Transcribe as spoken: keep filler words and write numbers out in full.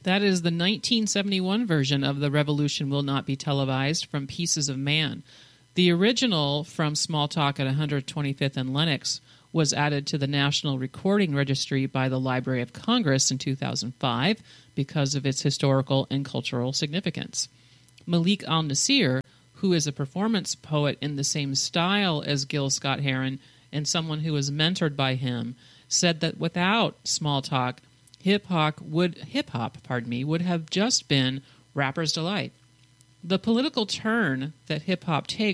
That is the nineteen seventy-one version of The Revolution Will Not Be Televised from Pieces of Man. The original from Small Talk at one hundred twenty-fifth and Lenox was added to the National Recording Registry by the Library of Congress in two thousand five because of its historical and cultural significance. Malik Al-Nasir, who is a performance poet in the same style as Gil Scott-Heron and someone who was mentored by him, said that without Small Talk, hip-hop would, hip-hop, pardon me, would have just been rapper's delight. The political turn that hip-hop takes